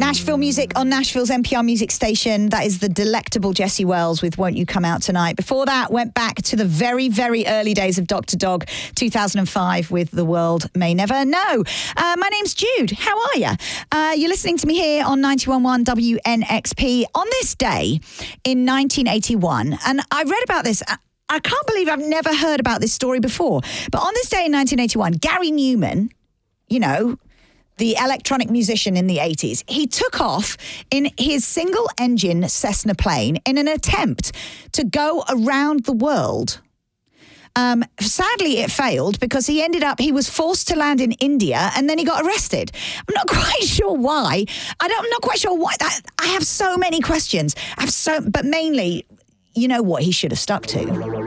Nashville music on Nashville's NPR music station. That is the delectable Jesse Wells with Won't You Come Out Tonight. Before that, went back to the very, very early days of Dr. Dog, 2005 with The World May Never Know. My name's Jude. How are you? You're listening to me here on 91.1 WNXP on this day in 1981. And I read about this. I can't believe I've never heard about this story before. But on this day in 1981, Gary Newman, you know, the electronic musician in the 80s, he took off in his single-engine Cessna plane in an attempt to go around the world. Sadly, it failed because he was forced to land in India and then he got arrested. I'm not quite sure why. I'm not quite sure why. I have so many questions. But mainly, you know what he should have stuck to?